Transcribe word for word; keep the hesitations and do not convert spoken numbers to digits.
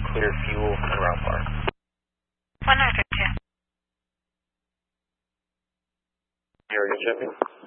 clear fuel and route bar. one hundred two. Here we go, Jimmy.